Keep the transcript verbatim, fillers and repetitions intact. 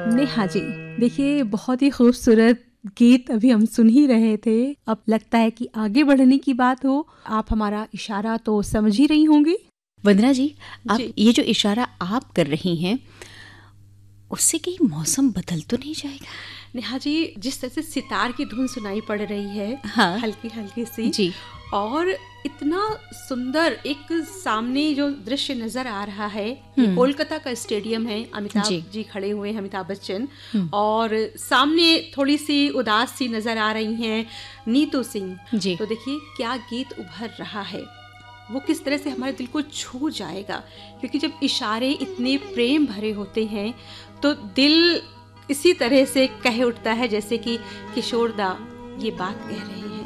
नेहा जी, देखिए बहुत ही खूबसूरत गीत अभी हम सुन ही रहे थे। अब लगता है कि आगे बढ़ने की बात हो। आप हमारा इशारा तो समझ ही रही होंगी। वंदना जी, आप जी। ये जो इशारा आप कर रही हैं उससे कहीं मौसम बदल तो नहीं जाएगा? नेहा जी, जिस तरह से सितार की धुन सुनाई पड़ रही है, हाँ। हल्की हल्की सी जी। और इतना सुंदर एक सामने जो दृश्य नजर आ रहा है, ये कोलकाता का स्टेडियम है, अमिताभ जी। जी खड़े हुए हैं, अमिताभ बच्चन, और सामने थोड़ी सी उदास सी नजर आ रही हैं नीतू सिंह। जी। तो देखिए क्या गीत उभर रहा है, वो किस तरह से हमारे दिल को छू जाएगा, क्योंकि जब इशारे इतने प्रेम भरे होते हैं तो दिल इसी तरह से कह उठता है जैसे कि किशोर दा ये बात कह रहे हैं।